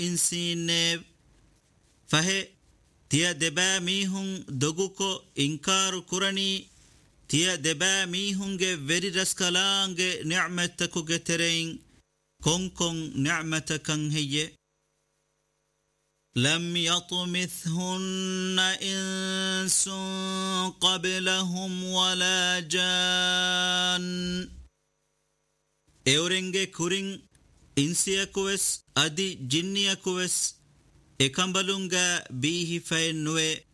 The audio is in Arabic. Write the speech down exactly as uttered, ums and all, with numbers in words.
إنسين فهي تيا دبا ميهن دوغوكو إنكار كرني تيا دبا ميهن جي فيري رسكالان جي نعمتكو جترين كون كون نعمتكن هي لم يطمثهن إنس قبلهم ولا جان إورنجي كورين إنسيكوس أدي جنيكوس إكمبلونغا بيه فين نوي